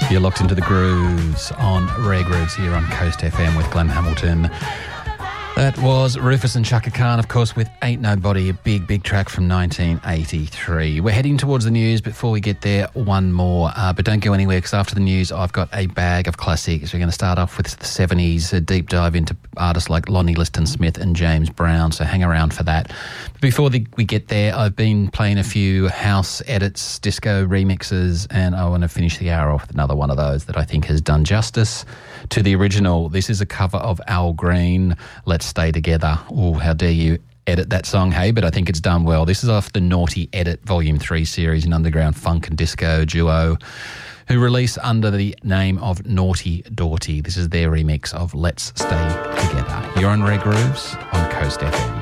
You're locked into the grooves on Rare Grooves here on Coast FM with Glenn Hamilton. That was Rufus and Chaka Khan, of course, with Ain't Nobody, a big track from 1983. We're heading towards the news. Before we get there, one more. But don't go anywhere, because after the news, I've got a bag of classics. We're going to start off with the 70s, a deep dive into artists like Lonnie Liston Smith and James Brown, so hang around for that. But before we get there, I've been playing a few house edits, disco remixes, and I want to finish the hour off with another one of those that I think has done justice to the original. This is a cover of Al Green, Let's Stay Together. Oh, how dare you edit that song, hey? But I think it's done well. This is off the Naughty Edit Volume 3 series, an underground funk and disco duo who release under the name of Naughty Doughty. This is their remix of Let's Stay Together. You're on Rare Grooves on Coast FM.